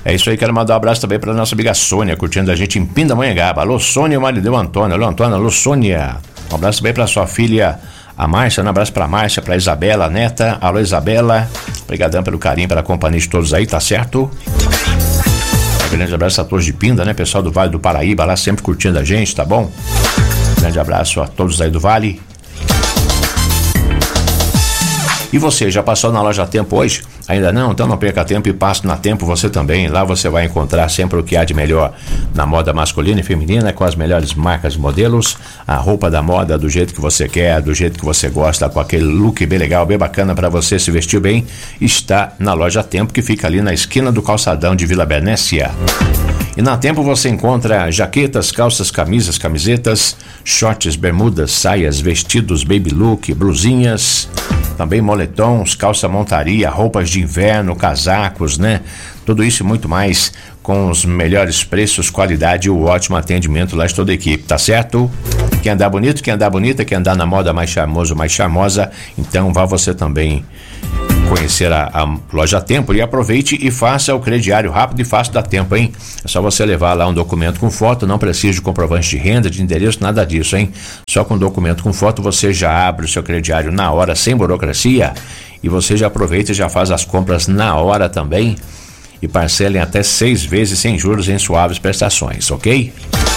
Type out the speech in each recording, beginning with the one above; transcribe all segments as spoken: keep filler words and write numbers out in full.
É isso aí, quero mandar um abraço também para nossa amiga Sônia, curtindo a gente em Pindamonhangaba. Alô, Sônia, o marido Antônio. Alô, Antônio, alô, Sônia. Um abraço também para sua filha, a Márcia. Um abraço para Márcia, para Isabela, a neta. Alô, Isabela. Obrigadão pelo carinho, pela companhia de todos aí, tá certo? Um grande abraço a todos de Pinda, né? Pessoal do Vale do Paraíba, lá sempre curtindo a gente, tá bom? Um grande abraço a todos aí do Vale. E você, já passou na Loja Tempo hoje? Ainda não? Então não perca tempo e passe na Tempo você também. Lá você vai encontrar sempre o que há de melhor na moda masculina e feminina, com as melhores marcas e modelos, a roupa da moda do jeito que você quer, do jeito que você gosta, com aquele look bem legal, bem bacana para você se vestir bem, está na Loja Tempo, que fica ali na esquina do calçadão de Vila Bernécia. E na Tempo você encontra jaquetas, calças, camisas, camisetas, shorts, bermudas, saias, vestidos, baby look, blusinhas, também moletons, calça montaria, roupas de inverno, casacos, né? Tudo isso e muito mais com os melhores preços, qualidade e o ótimo atendimento lá de toda a equipe, tá certo? Quer andar bonito, quer andar bonita, quer andar na moda mais charmoso, mais charmosa, então vá você também conhecer a, a Loja Tempo e aproveite e faça o crediário rápido e fácil da Tempo, hein? É só você levar lá um documento com foto, não precisa de comprovante de renda, de endereço, nada disso, hein? Só com documento com foto você já abre o seu crediário na hora, sem burocracia, e você já aproveita e já faz as compras na hora também e parcela em até seis vezes sem juros em suaves prestações, ok?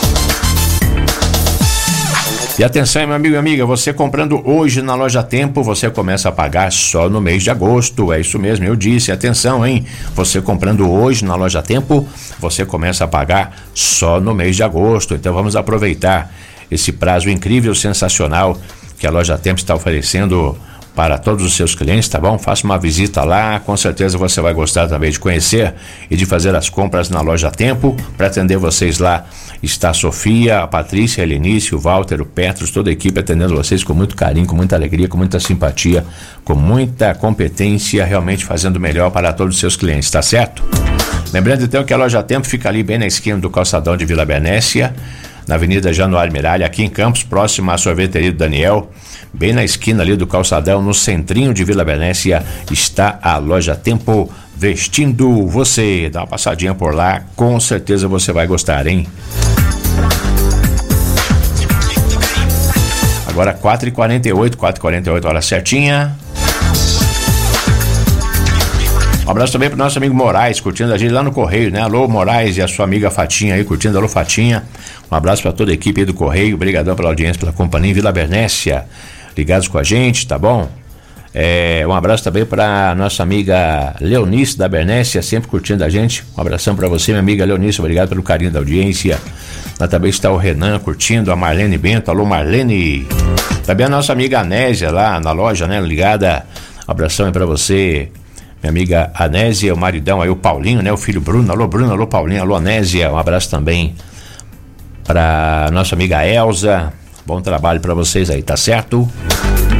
E atenção, meu amigo e amiga, você comprando hoje na Loja Tempo, você começa a pagar só no mês de agosto. É isso mesmo, eu disse, atenção, hein? Você comprando hoje na Loja Tempo, você começa a pagar só no mês de agosto. Então vamos aproveitar esse prazo incrível, sensacional que a Loja Tempo está oferecendo para todos os seus clientes, tá bom? Faça uma visita lá, com certeza você vai gostar também de conhecer e de fazer as compras na Loja Tempo. Para atender vocês lá está a Sofia, a Patrícia, a Helenice, o Walter, o Petros, toda a equipe atendendo vocês com muito carinho, com muita alegria, com muita simpatia, com muita competência, realmente fazendo o melhor para todos os seus clientes, tá certo? Lembrando então que a Loja Tempo fica ali bem na esquina do calçadão de Vila Bernécia, na Avenida Januário Miralha, aqui em Campos, próximo à sorveteria do Daniel, bem na esquina ali do calçadão, no centrinho de Vila Bernécia, está a Loja Tempo vestindo você. Dá uma passadinha por lá, com certeza você vai gostar, hein? Agora quatro e quarenta e oito, quatro e quarenta e oito, hora certinha. Um abraço também pro nosso amigo Moraes, curtindo a gente lá no Correio, né? Alô, Moraes, e a sua amiga Fatinha aí, curtindo. Alô, Fatinha. Um abraço para toda a equipe aí do Correio. Obrigadão pela audiência, pela companhia em Vila Bernécia. Ligados com a gente, tá bom? É, um abraço também para nossa amiga Leonice da Bernécia, sempre curtindo a gente. Um abração para você, minha amiga Leonice. Obrigado pelo carinho da audiência. Lá também está o Renan curtindo, a Marlene Bento. Alô, Marlene. Também a nossa amiga Anésia lá na loja, né? Ligada. Um abração aí para você, minha amiga Anésia, o maridão aí, o Paulinho, né? O filho Bruno. Alô, Bruno, alô, Paulinho, alô, Anésia. Um abraço também para nossa amiga Elza. Bom trabalho para vocês aí, tá certo?